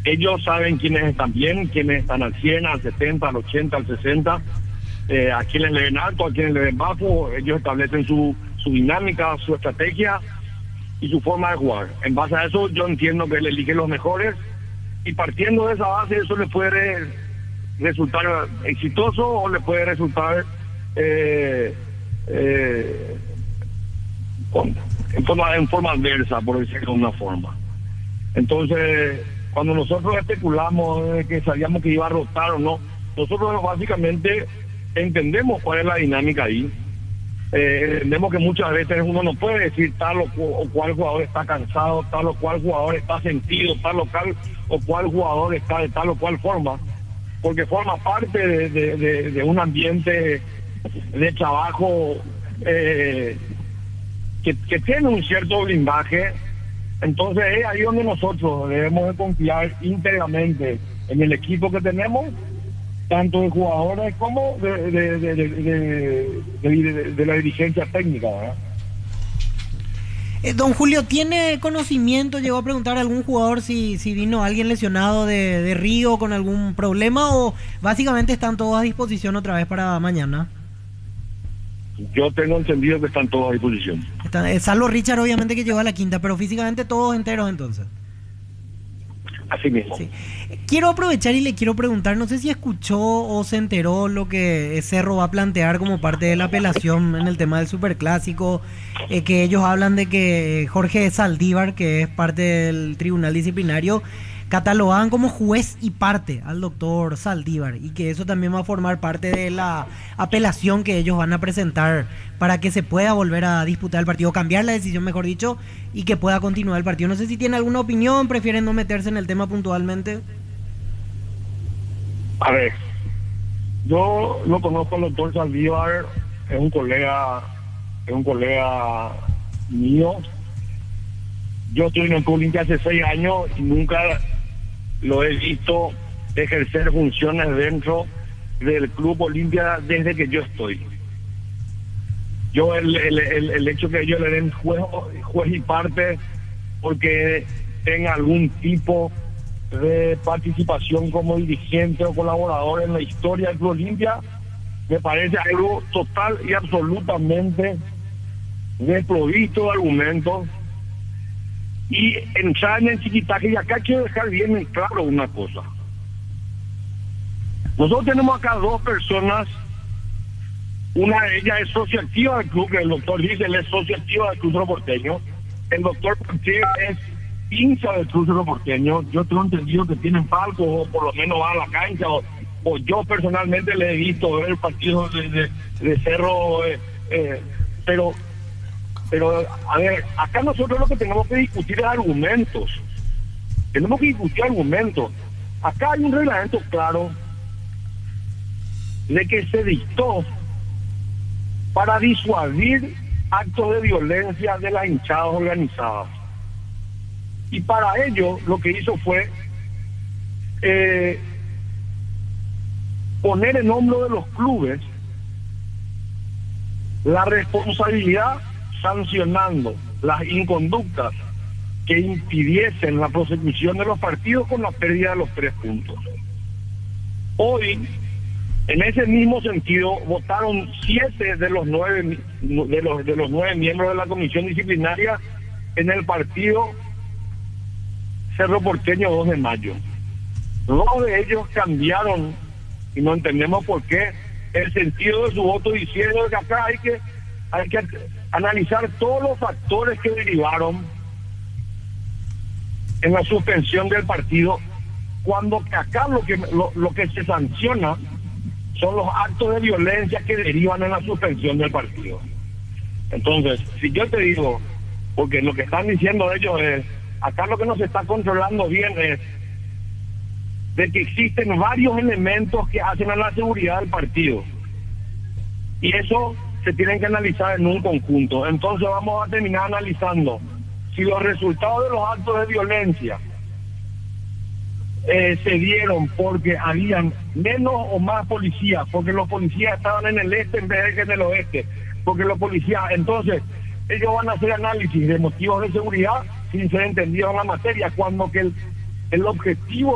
Ellos saben quiénes están bien, quiénes están al 100, al 70, al 80, al 60, a quienes le ven alto, a quienes le ven bajo. Ellos establecen su dinámica, su estrategia y su forma de jugar. En base a eso yo entiendo que él elige los mejores y partiendo de esa base eso le puede resultar exitoso o le puede resultar en forma adversa, por decirlo de una forma. Entonces, cuando nosotros especulamos de que sabíamos que iba a rotar o no, nosotros básicamente entendemos cuál es la dinámica ahí. Entendemos que muchas veces uno no puede decir tal o cual jugador está cansado, tal o cual jugador está sentido, tal o cual jugador está de tal o cual forma, porque forma parte de un ambiente de trabajo que tiene un cierto blindaje. Entonces es ahí donde nosotros debemos de confiar íntegramente en el equipo que tenemos, tanto de jugadores como de la dirigencia técnica, ¿verdad? Don Julio, ¿tiene conocimiento? ¿Llegó a preguntar a algún jugador si vino alguien lesionado de Río con algún problema o básicamente están todos a disposición otra vez para mañana? Yo tengo entendido que están todos a disposición. Salvo Richard, obviamente, que llegó a la quinta, pero físicamente todos enteros entonces. Así mismo. Sí. Quiero aprovechar y le quiero preguntar, no sé si escuchó o se enteró lo que Cerro va a plantear como parte de la apelación en el tema del Superclásico, que ellos hablan de que Jorge Saldívar, que es parte del tribunal disciplinario, catalogan como juez y parte al doctor Saldívar y que eso también va a formar parte de la apelación que ellos van a presentar para que se pueda volver a disputar el partido, cambiar la decisión, mejor dicho, y que pueda continuar el partido. No sé si tiene alguna opinión, prefieren no meterse en el tema puntualmente. A ver, yo lo conozco al doctor Saldívar, es un colega mío. Yo estoy en el Club Olimpia hace 6 años y nunca lo he visto ejercer funciones dentro del Club Olimpia desde que yo estoy. Yo el hecho que ellos le den juez y parte porque tenga algún tipo de participación como dirigente o colaborador en la historia del Club Olimpia me parece algo total y absolutamente desprovisto de argumentos y entrar en el chiquitaje. Y acá quiero dejar bien en claro una cosa. Nosotros tenemos acá 2 personas. Una de ellas es socia activa del club, que el doctor dice, él es socia activa del Club Cerro Porteño. El doctor Portier es hincha del Club Cerro Porteño. Yo tengo entendido que tienen palcos o por lo menos va a la cancha o yo personalmente le he visto ver partidos de Cerro, pero a ver, acá nosotros lo que tenemos que discutir es argumentos. Tenemos que discutir argumentos. Acá hay un reglamento claro de que se dictó para disuadir actos de violencia de las hinchadas organizadas. Y para ello lo que hizo fue poner en hombro de los clubes la responsabilidad sancionando las inconductas que impidiesen la prosecución de los partidos con la pérdida de los 3 puntos. Hoy, en ese mismo sentido, votaron 7 de los 9 miembros de la comisión disciplinaria en el partido Cerro Porteño 2 de mayo. 2 de ellos cambiaron, y no entendemos por qué, el sentido de su voto, diciendo que acá hay que analizar todos los factores que derivaron en la suspensión del partido, cuando acá lo que se sanciona son los actos de violencia que derivan en la suspensión del partido. Entonces, si yo te digo, porque lo que están diciendo ellos es, acá lo que nos está controlando bien es de que existen varios elementos que hacen a la seguridad del partido. Y eso se tienen que analizar en un conjunto. Entonces vamos a terminar analizando si los resultados de los actos de violencia se dieron porque habían menos o más policías, porque los policías estaban en el este en vez de que en el oeste, porque los policías, entonces ellos van a hacer análisis de motivos de seguridad sin ser entendidos en la materia, cuando que el objetivo